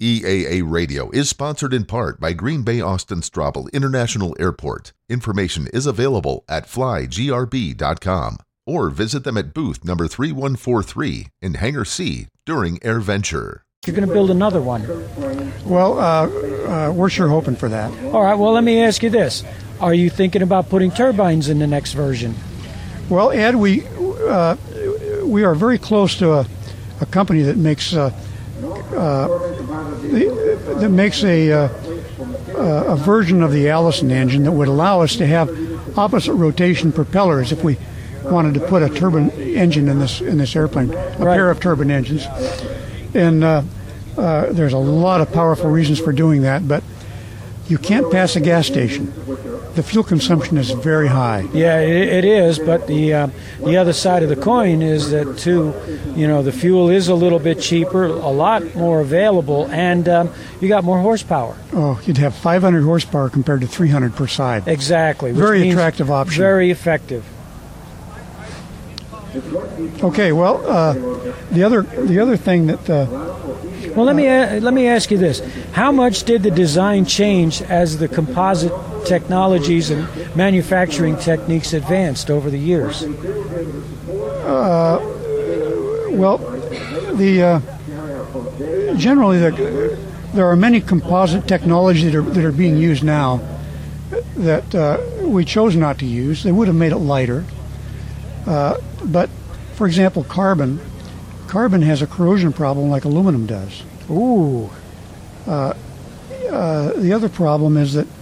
EAA Radio is sponsored in part by Green Bay Austin Straubel International Airport. Information is available at flygrb.com or visit them at booth number 3143 in Hangar C during AirVenture. You're going to build another one. Well, we're sure hoping for that. All right, well, let me ask you this. Are you thinking about putting turbines in the next version? Well, Ed, we are very close to a company that makes a version of the Allison engine that would allow us to have opposite rotation propellers if we wanted to put a turbine engine in this airplane, pair of turbine engines. And there's a lot of powerful reasons for doing that, but you can't pass a gas station. The fuel consumption is very high. Yeah, it is, but the other side of the coin is that, too, the fuel is a little bit cheaper, a lot more available, and you got more horsepower. Oh, you'd have 500 horsepower compared to 300 per side. Exactly. Very attractive option. Very effective. Okay, well, the other thing that... Well, let me ask you this. How much did the design change as the composite technologies and manufacturing techniques advanced over the years? Well, generally there are many composite technologies that are being used now that we chose not to use. They would have made it lighter. But, for example, carbon has a corrosion problem like aluminum does. Ooh. The other problem is that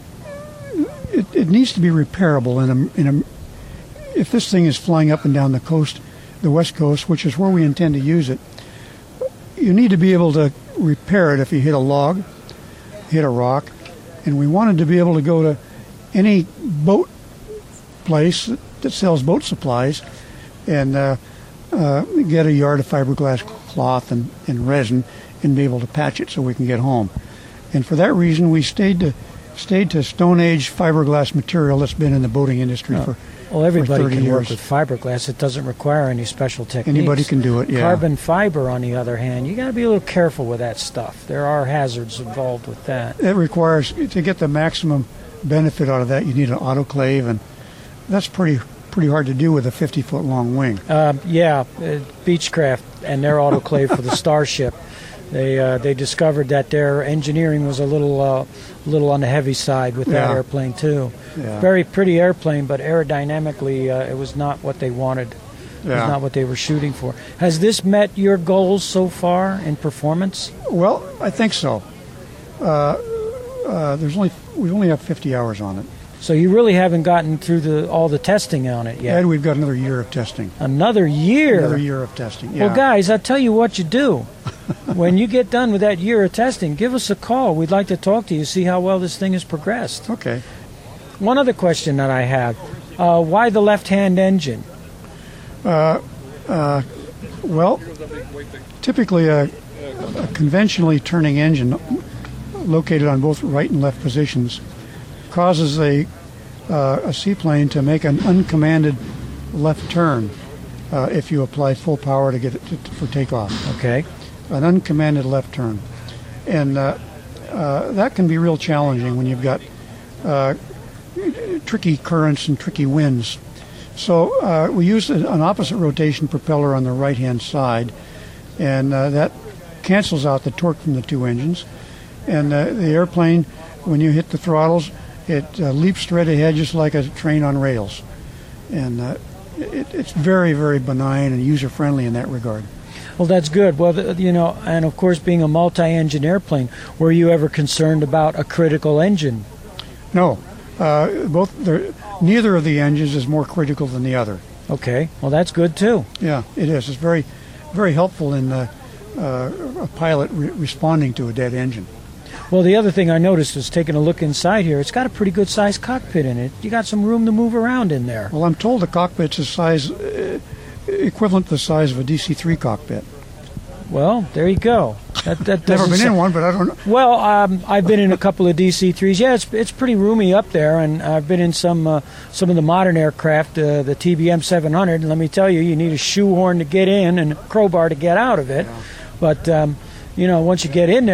it needs to be repairable. If this thing is flying up and down the coast, the West Coast, which is where we intend to use it, you need to be able to repair it if you hit a log, hit a rock, and we wanted to be able to go to any boat place that sells boat supplies and get a yard of fiberglass cloth and resin and be able to patch it so we can get home. And for that reason, we stayed to Stone Age fiberglass material that's been in the boating industry for 30 years. Well, everybody can work with fiberglass. It doesn't require any special techniques. Anybody can do it, yeah. Carbon fiber, on the other hand, you got to be a little careful with that stuff. There are hazards involved with that. It requires, to get the maximum benefit out of that, you need an autoclave, and that's pretty hard to do with a 50-foot long wing. Beechcraft and their autoclave for the Starship. They discovered that their engineering was a little on the heavy side with that airplane too. Yeah. Very pretty airplane, but aerodynamically it was not what they wanted. It was not what they were shooting for. Has this met your goals so far in performance? Well, I think so. We only have 50 hours on it. So you really haven't gotten through all the testing on it yet? And we've got another year of testing. Another year? Another year of testing, yeah. Well, guys, I'll tell you what you do. When you get done with that year of testing, give us a call. We'd like to talk to you, see how well this thing has progressed. Okay. One other question that I have. Why the left-hand engine? Well, typically a conventionally turning engine located on both right and left positions causes a seaplane to make an uncommanded left turn if you apply full power to get it for takeoff. Okay. An uncommanded left turn. And that can be real challenging when you've got tricky currents and tricky winds. So we use an opposite rotation propeller on the right-hand side, and that cancels out the torque from the two engines. And the airplane, when you hit the throttles, it leaps straight ahead just like a train on rails. And it's very, very benign and user-friendly in that regard. Well, that's good. Well, and of course, being a multi-engine airplane, were you ever concerned about a critical engine? No. Neither of the engines is more critical than the other. Okay. Well, that's good, too. Yeah, it is. It's very, very helpful in a pilot responding to a dead engine. Well, the other thing I noticed was taking a look inside here. It's got a pretty good sized cockpit in it. You got some room to move around in there. Well, I'm told the cockpit's equivalent to the size of a DC-3 cockpit. Well, there you go. That Never been in one, but I don't know. Well, I've been in a couple of DC-3s. Yeah, it's pretty roomy up there, and I've been in some of the modern aircraft, the TBM 700. And let me tell you, you need a shoehorn to get in and a crowbar to get out of it. Yeah. But once you get in there,